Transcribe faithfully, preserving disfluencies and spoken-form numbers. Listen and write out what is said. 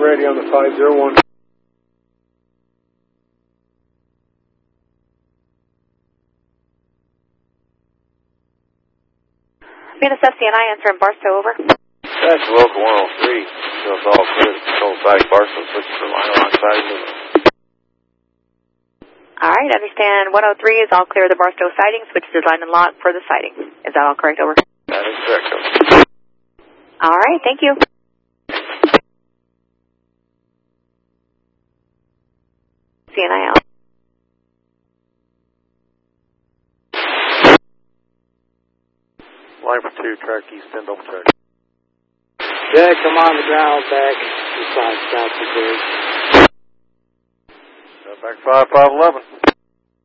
ready on the five zero one. Venus S C N I answer in Barstow, over. That's local one oh three. So it's all clear. Control sighting Barstow, switch for line on sighting. All right, understand one oh three is all clear of the Barstow sighting. Switch to line and lock for the sighting. Is that all correct, over? That is correct, over. All right, thank you. C N I out. Line for two, track east, ten double check. Jack, I'm on the ground back beside South Dakota. Back five five eleven.